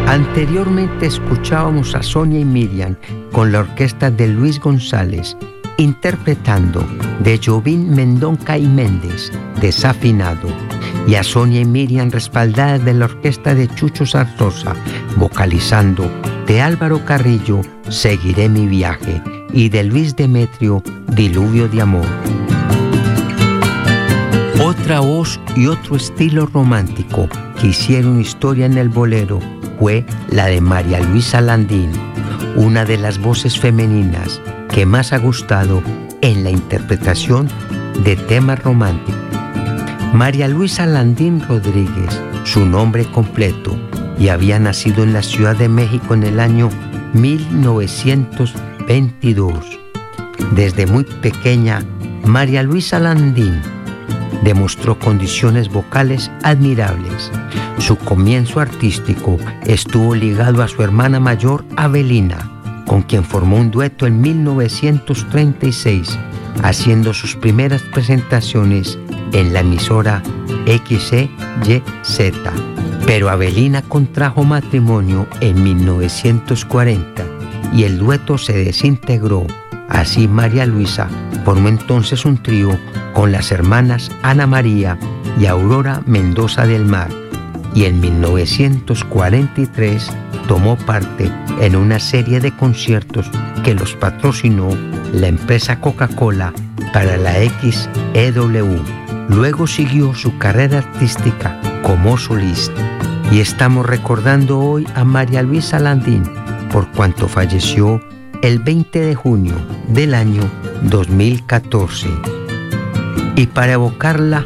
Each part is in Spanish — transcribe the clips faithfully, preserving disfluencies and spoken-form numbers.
Anteriormente escuchábamos a Sonia y Miriam con la orquesta de Luis González interpretando de Jobim Mendonca y Méndez, Desafinado, y a Sonia y Miriam respaldadas de la orquesta de Chucho Zarzosa, vocalizando de Álvaro Carrillo, Seguiré mi viaje, y de Luis Demetrio, Diluvio de amor. Otra voz y otro estilo romántico que hicieron historia en el bolero fue la de María Luisa Landín, una de las voces femeninas que más ha gustado en la interpretación de temas románticos. María Luisa Landín Rodríguez, su nombre completo, y había nacido en la Ciudad de México en el año mil novecientos veintidós. Desde muy pequeña, María Luisa Landín demostró condiciones vocales admirables. Su comienzo artístico estuvo ligado a su hermana mayor, Avelina, con quien formó un dueto en mil novecientos treinta y seis, haciendo sus primeras presentaciones en la emisora X E Y Z. Pero Avelina contrajo matrimonio en mil novecientos cuarenta y el dueto se desintegró. Así María Luisa formó entonces un trío con las hermanas Ana María y Aurora Mendoza del Mar, y en mil novecientos cuarenta y tres tomó parte en una serie de conciertos que los patrocinó la empresa Coca-Cola para la X E W. Luego siguió su carrera artística como solista. Y estamos recordando hoy a María Luisa Landín por cuanto falleció el veinte de junio del año dos mil catorce. Y para evocarla,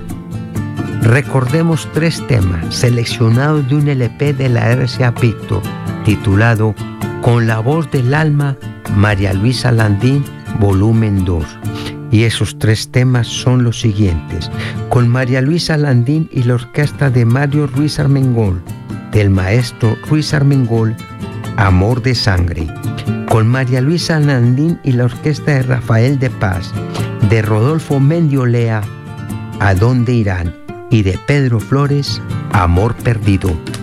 recordemos tres temas seleccionados de un L P de la R C A Víctor titulado Con la voz del alma, María Luisa Landín, volumen dos. Y esos tres temas son los siguientes: con María Luisa Landín y la orquesta de Mario Ruiz Armengol, del maestro Ruiz Armengol, Amor de Sangre. Con María Luisa Landín y la orquesta de Rafael de Paz, de Rodolfo Mendiolea, ¿A dónde irán?, y de Pedro Flores, Amor perdido.